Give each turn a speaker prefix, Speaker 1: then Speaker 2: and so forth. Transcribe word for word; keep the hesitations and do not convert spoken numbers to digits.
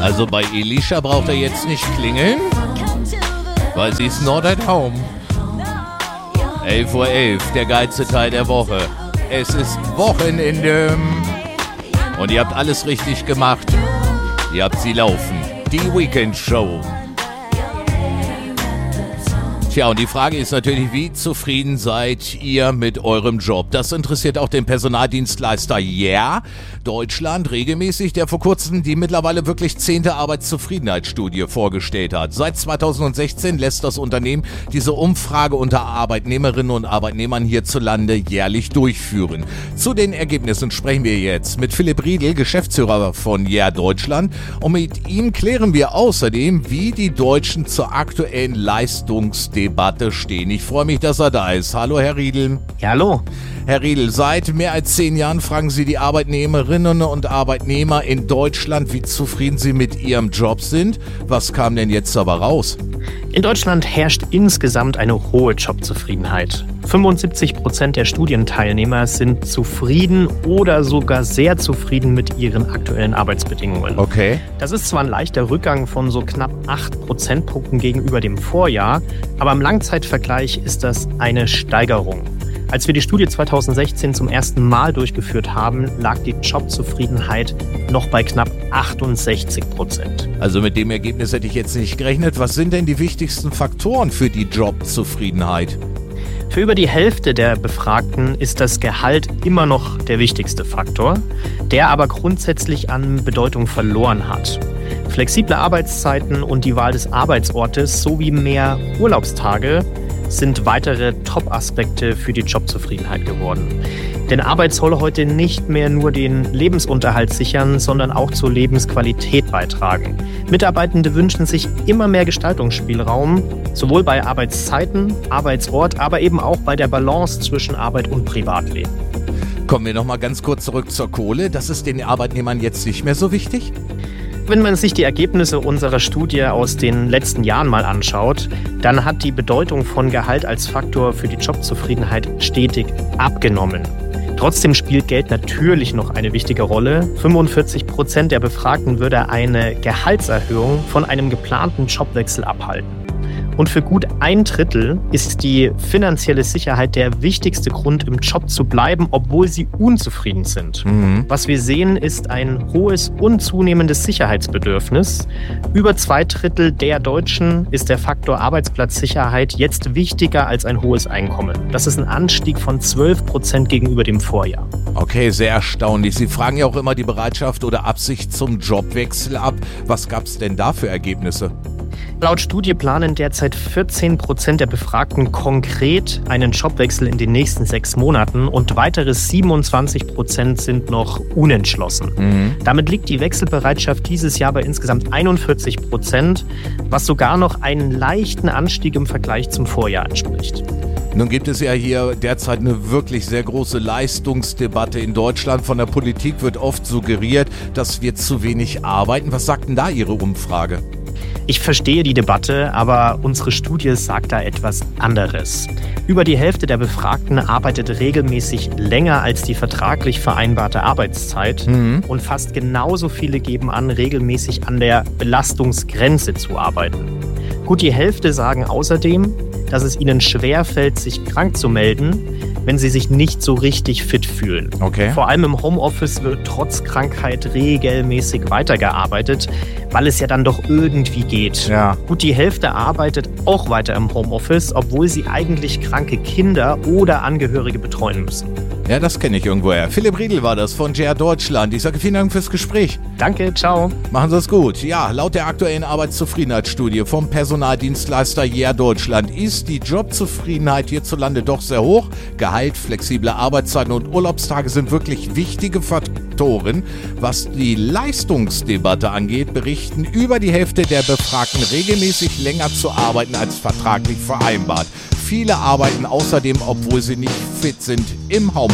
Speaker 1: Also bei Elisha braucht er jetzt nicht klingeln, weil sie ist not at home. elf Uhr elf, der geilste Teil der Woche. Es ist Wochenende. Und ihr habt alles richtig gemacht. Ihr habt sie laufen. Die Weekend Show. Tja, und die Frage ist natürlich, wie zufrieden seid ihr mit eurem Job? Das interessiert auch den Personaldienstleister Yeah Deutschland regelmäßig, der vor kurzem die mittlerweile wirklich zehnte Arbeitszufriedenheitsstudie vorgestellt hat. Seit zweitausendsechzehn lässt das Unternehmen diese Umfrage unter Arbeitnehmerinnen und Arbeitnehmern hierzulande jährlich durchführen. Zu den Ergebnissen sprechen wir jetzt mit Philipp Riedl, Geschäftsführer von Yeah Deutschland. Und mit ihm klären wir außerdem, wie die Deutschen zur aktuellen Leistungsdebatte stehen. Ich freue mich, dass er da ist. Hallo, Herr Riedl.
Speaker 2: Ja, hallo.
Speaker 1: Herr Riedl, seit mehr als zehn Jahren fragen Sie die Arbeitnehmerinnen und Arbeitnehmer in Deutschland, wie zufrieden sie mit ihrem Job sind. Was kam denn jetzt aber raus?
Speaker 2: In Deutschland herrscht insgesamt eine hohe Jobzufriedenheit. fünfundsiebzig Prozent der Studienteilnehmer sind zufrieden oder sogar sehr zufrieden mit ihren aktuellen Arbeitsbedingungen.
Speaker 1: Okay.
Speaker 2: Das ist zwar ein leichter Rückgang von so knapp acht Prozentpunkten gegenüber dem Vorjahr, aber im Langzeitvergleich ist das eine Steigerung. Als wir die Studie zweitausendsechzehn zum ersten Mal durchgeführt haben, lag die Jobzufriedenheit noch bei knapp achtundsechzig Prozent.
Speaker 1: Also mit dem Ergebnis hätte ich jetzt nicht gerechnet. Was sind denn die wichtigsten Faktoren für die Jobzufriedenheit?
Speaker 2: Für über die Hälfte der Befragten ist das Gehalt immer noch der wichtigste Faktor, der aber grundsätzlich an Bedeutung verloren hat. Flexible Arbeitszeiten und die Wahl des Arbeitsortes sowie mehr Urlaubstage sind weitere Top-Aspekte für die Jobzufriedenheit geworden. Denn Arbeit soll heute nicht mehr nur den Lebensunterhalt sichern, sondern auch zur Lebensqualität beitragen. Mitarbeitende wünschen sich immer mehr Gestaltungsspielraum, sowohl bei Arbeitszeiten, Arbeitsort, aber eben auch bei der Balance zwischen Arbeit und Privatleben.
Speaker 1: Kommen wir noch mal ganz kurz zurück zur Kohle. Das ist den Arbeitnehmern jetzt nicht mehr so wichtig?
Speaker 2: Wenn man sich die Ergebnisse unserer Studie aus den letzten Jahren mal anschaut, dann hat die Bedeutung von Gehalt als Faktor für die Jobzufriedenheit stetig abgenommen. Trotzdem spielt Geld natürlich noch eine wichtige Rolle. fünfundvierzig Prozent der Befragten würde eine Gehaltserhöhung von einem geplanten Jobwechsel abhalten. Und für gut ein Drittel ist die finanzielle Sicherheit der wichtigste Grund, im Job zu bleiben, obwohl sie unzufrieden sind. Mhm. Was wir sehen, ist ein hohes und zunehmendes Sicherheitsbedürfnis. Über zwei Drittel der Deutschen ist der Faktor Arbeitsplatzsicherheit jetzt wichtiger als ein hohes Einkommen. Das ist ein Anstieg von zwölf Prozent gegenüber dem Vorjahr.
Speaker 1: Okay, sehr erstaunlich. Sie fragen ja auch immer die Bereitschaft oder Absicht zum Jobwechsel ab. Was gab es denn da für Ergebnisse?
Speaker 2: Laut Studie planen derzeit vierzehn Prozent der Befragten konkret einen Jobwechsel in den nächsten sechs Monaten und weitere siebenundzwanzig Prozent sind noch unentschlossen. Mhm. Damit liegt die Wechselbereitschaft dieses Jahr bei insgesamt einundvierzig Prozent, was sogar noch einen leichten Anstieg im Vergleich zum Vorjahr entspricht.
Speaker 1: Nun gibt es ja hier derzeit eine wirklich sehr große Leistungsdebatte in Deutschland. Von der Politik wird oft suggeriert, dass wir zu wenig arbeiten. Was sagt denn da Ihre Umfrage?
Speaker 2: Ich verstehe die Debatte, aber unsere Studie sagt da etwas anderes. Über die Hälfte der Befragten arbeitet regelmäßig länger als die vertraglich vereinbarte Arbeitszeit. Mhm. Und fast genauso viele geben an, regelmäßig an der Belastungsgrenze zu arbeiten. Gut die Hälfte sagen außerdem, dass es ihnen schwerfällt, sich krank zu melden, wenn sie sich nicht so richtig fit fühlen.
Speaker 1: Okay.
Speaker 2: Vor allem im Homeoffice wird trotz Krankheit regelmäßig weitergearbeitet, weil es ja dann doch irgendwie geht.
Speaker 1: Ja.
Speaker 2: Gut die Hälfte arbeitet auch weiter im Homeoffice, obwohl sie eigentlich kranke Kinder oder Angehörige betreuen müssen.
Speaker 1: Ja, das kenne ich irgendwoher. Philipp Riedl war das von Yeah Deutschland. Ich sage vielen Dank fürs Gespräch.
Speaker 2: Danke, ciao.
Speaker 1: Machen Sie es gut. Ja, laut der aktuellen Arbeitszufriedenheitsstudie vom Personaldienstleister Yeah Deutschland ist die Jobzufriedenheit hierzulande doch sehr hoch. Gehalt, flexible Arbeitszeiten und Urlaubstage sind wirklich wichtige Faktoren. Was die Leistungsdebatte angeht, berichten über die Hälfte der Befragten regelmäßig länger zu arbeiten als vertraglich vereinbart. Viele arbeiten außerdem, obwohl sie nicht fit sind, im Homeoffice.